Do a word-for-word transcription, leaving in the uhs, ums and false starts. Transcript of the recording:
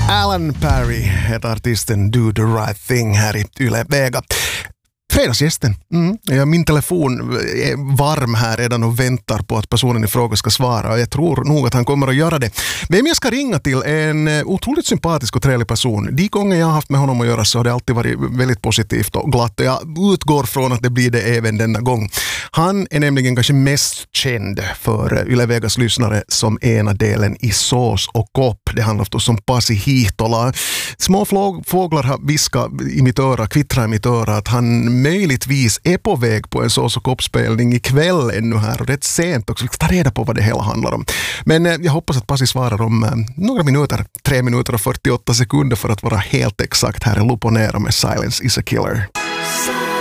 Alan Perry heter artisten Do the Right Thing här i Yle Vega. Fredagsgästen. Mm. Ja, min telefon är varm här redan och väntar på att personen i fråga ska svara. Och jag tror nog att han kommer att göra det. Vem jag ska ringa till är en otroligt sympatisk och trevlig person. De gånger jag har haft med honom att göra så har det alltid varit väldigt positivt och glatt. Och jag utgår från att det blir det även denna gång. Han är nämligen kanske mest känd för Yle Vegas lyssnare som ena delen i Sås och kopp. Det handlar förstås om Pasi Hihtola. Små fåglar har viskat i mitt öra, kvittrar i mitt öra att han möjligtvis är på väg på en Sås och koppspelning ikväll ännu här. Och det är sent också. Vi ska ta reda på vad det hela handlar om. Men eh, jag hoppas att Pasi svarar om eh, några minuter. tre minuter och fyrtioåtta sekunder för att vara helt exakt här i Luponera med Silence is a Killer.